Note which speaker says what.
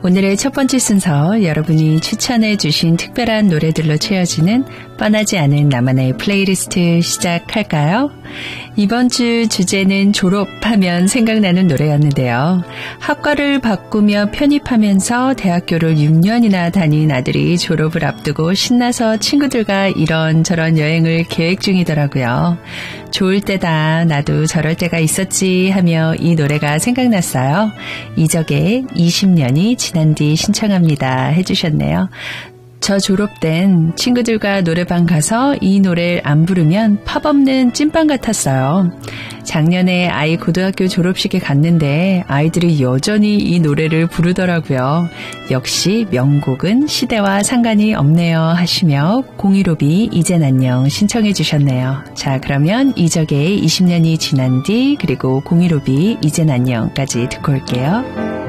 Speaker 1: 오늘의 첫 번째 순서, 여러분이 추천해 주신 특별한 노래들로 채워지는 뻔하지 않은 나만의 플레이리스트 시작할까요? 이번 주 주제는 졸업하면 생각나는 노래였는데요. 학과를 바꾸며 편입하면서 대학교를 6년이나 다닌 아들이 졸업을 앞두고 신나서 친구들과 이런저런 여행을 계획 중이더라고요. 좋을 때다, 나도 저럴 때가 있었지 하며 이 노래가 생각났어요. 이적의 20년이 지난 뒤 신청합니다 해주셨네요. 저 졸업 땐 친구들과 노래방 가서 이 노래를 안 부르면 팝 없는 찐빵 같았어요. 작년에 아이 고등학교 졸업식에 갔는데 아이들이 여전히 이 노래를 부르더라고요. 역시 명곡은 시대와 상관이 없네요 하시며 015B 이젠 안녕 신청해 주셨네요. 자, 그러면 이적의 20년이 지난 뒤 그리고 015B 이젠 안녕까지 듣고 올게요.